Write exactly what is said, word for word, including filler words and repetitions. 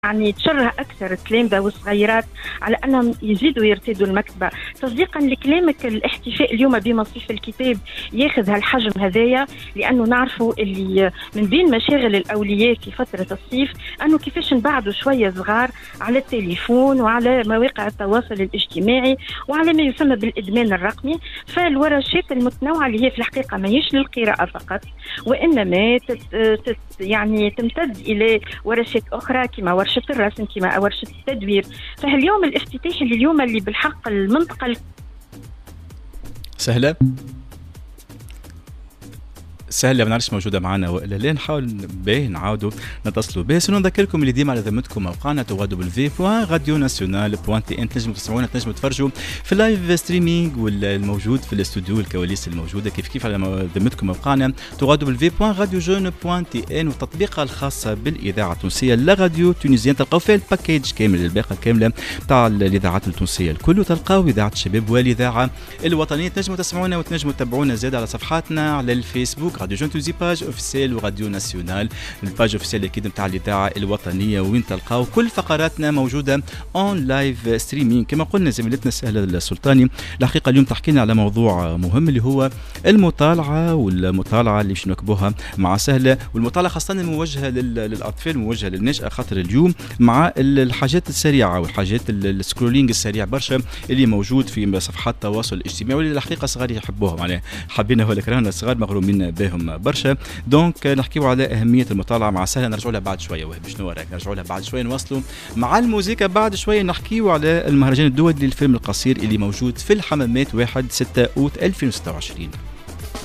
يعني تشره أكثر التلامذة والصغيرات على أنهم يزيدوا يرتدوا المكتبة تصديقا لكلامك. الاحتفاء اليوم بمصيف الكتاب ياخذ هالحجم هذايا لأنه نعرفوا اللي من بين مشاغل الأولياء في فترة الصيف أنه كيفاش نبعدوا شوية صغار على التليفون وعلى مواقع التواصل الاجتماعي وعلى ما يسمى بالإدمان الرقمي. فالورشات المتنوعة اللي هي في الحقيقة ما هيش للقراءة فقط وإنما تت تت يعني تمتد إلى ورشات أخرى كما ورشة الرسم كما ورشة التدوير. فاليوم الافتتاح اللي اليوم اللي بالحق المنطقة سهلة سهلة ما نعرفش موجودة معنا وإلا لا. نحاول باهي نعاودوا نتصلوا به. سنو نذكركم اللي ديما على ذمتكم موقعنا دبليو في بوان راديو ناسيونال بوان تي ان. تنجموا تسمعونا تنجموا تفرجوا في اللايف ستريمينغ والموجود في الاستوديو الكواليس الموجودة كيف كيف على ذمتكم موقعنا دبليو في بوان راديو جون بوان تي ان والتطبيقة الخاصة بالإذاعة التونسية لا راديو تونيزيان. تلقاو فيها الباكيج كامل الباقة كاملة تاع الإذاعات التونسية الكل. تلقاو إذاعة الشباب والإذاعة الوطنية. تنجموا تسمعونا وتنجموا تتابعونا زاد على صفحاتنا على الفيسبوك راديو جون توزي باج اوفيسيال وراديو ناسيونال. الباج اوفيسيال اكيد نتاع الاذاعه الوطنيه وين تلقاو كل فقراتنا موجوده اون لايف ستريمينغ. كما قلنا زميلتنا سهله السلطاني الحقيقه اليوم تحكي لنا على موضوع مهم اللي هو المطالعه والمطالعه اللي باش نكبوها مع سهله والمطالعه خاصه الموجهه للاطفال موجهه للنشأة خاطر اليوم مع الحاجات السريعه والحاجات السكرولينج السريع برشا اللي موجود في صفحات التواصل الاجتماعي واللي الحقيقه صغار يحبوها معناها حابين ولا كرهنا الصغار مغرومين بهم برشا. دونك نحكيو على أهمية المطالعة مع سهلة. نرجعوا لها بعد شوية وهب شنو رايك نرجعوا لها بعد شوية نواصلوا مع الموسيقى. بعد شوية نحكيو على المهرجان الدولي للفيلم القصير اللي موجود في الحمامات واحد ستة أوت ألفين وستة وعشرين.